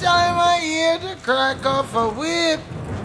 time of year to crack off a whip.